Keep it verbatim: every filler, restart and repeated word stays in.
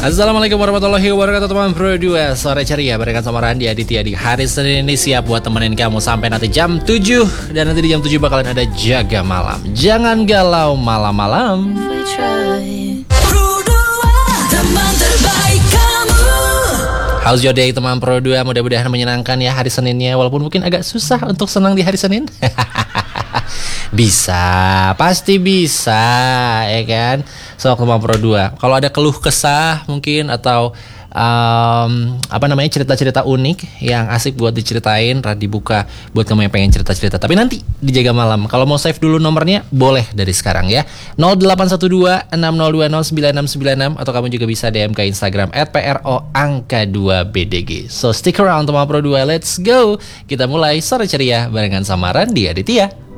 Assalamualaikum warahmatullahi wabarakatuh teman Pro dua. Sore ceria barengan sama Randi Aditya di hari Senin ini, siap buat temenin kamu sampai nanti jam tujuh. Dan nanti di jam tujuh bakalan ada Jaga Malam. Jangan galau malam-malam. How's your day teman Pro dua? Mudah-mudahan menyenangkan ya hari Seninnya, walaupun mungkin agak susah untuk senang di hari Senin. Bisa, pasti bisa, ya kan? So, teman Pro dua, kalau ada keluh kesah mungkin atau um, apa namanya cerita-cerita unik yang asik buat diceritain, Radi buka buat kamu yang pengen cerita-cerita. Tapi nanti di Jaga Malam. Kalau mau save dulu nomornya, boleh dari sekarang ya. nol delapan satu dua enam nol dua nol sembilan enam sembilan enam, atau kamu juga bisa D M ke Instagram at pro angka dua b d g. So stick around teman Pro dua, let's go. Kita mulai sore ceria barengan sama Randi Aditya.